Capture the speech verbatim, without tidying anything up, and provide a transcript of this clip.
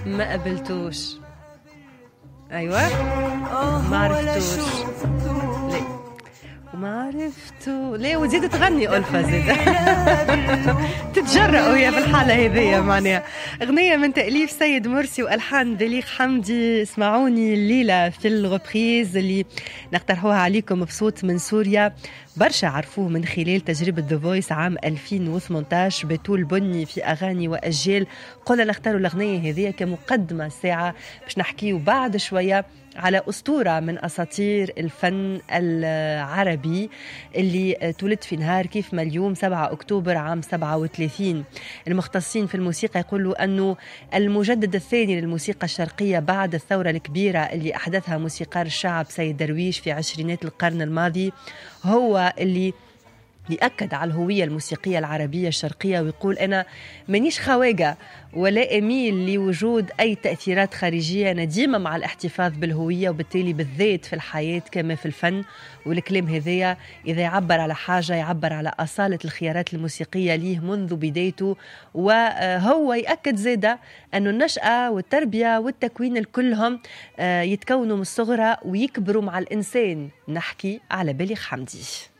ما قبلتوش. أيوة ما عرفتوش. ليه وما عرفتو ليه وزيد تغني ألفا زيد تتجرأوا يا بالحالة هذية. معناها أغنية من تأليف سيد مرسي وألحان دليق حمدي. اسمعوني الليلة في الغبريز اللي نقترحوها عليكم بصوت من سوريا. برشا عرفوه من خلال تجربة The Voice عام ألفين وثمانية عشر بتول بني في أغاني وأجيال. قلنا نختاروا الأغنية هذه كمقدمة ساعة باش نحكيه بعد شوية على أسطورة من أساطير الفن العربي اللي تولد في نهار كيف ما اليوم سبعة أكتوبر عام سبعة وثلاثين. المختصين في الموسيقى يقولوا أنه المجدد الثاني للموسيقى الشرقية بعد الثورة الكبيرة اللي أحدثها موسيقار الشعب سيد درويش في عشرينات القرن الماضي هو اللي يأكد على الهوية الموسيقية العربية الشرقية ويقول أنا منيش خواجة ولا أميل لوجود أي تأثيرات خارجية. أنا ديما مع الاحتفاظ بالهوية وبالتالي بالذات في الحياة كما في الفن. والكلام هذايا إذا يعبر على حاجة يعبر على أصالة الخيارات الموسيقية ليه منذ بدايته. وهو يأكد زيادة أنه النشأة والتربية والتكوين الكلهم يتكونوا من الصغرى ويكبروا مع الإنسان. نحكي على بليغ حمدي.